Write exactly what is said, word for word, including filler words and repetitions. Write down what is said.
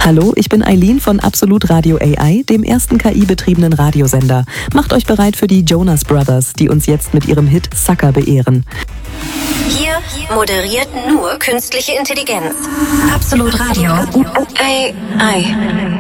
Hallo, ich bin Eileen von Absolut Radio A I, dem ersten K I-betriebenen Radiosender. Macht euch bereit für die Jonas Brothers, die uns jetzt mit ihrem Hit Sucker beehren. Hier moderiert nur künstliche Intelligenz. Absolut Radio A I.